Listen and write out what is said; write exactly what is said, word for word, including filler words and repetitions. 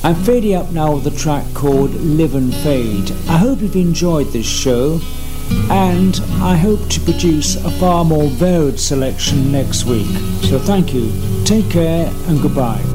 I'm fading up now with a track called Live and Fade. I hope you've enjoyed this show, and I hope to produce a far more varied selection next week. So thank you, take care and goodbye.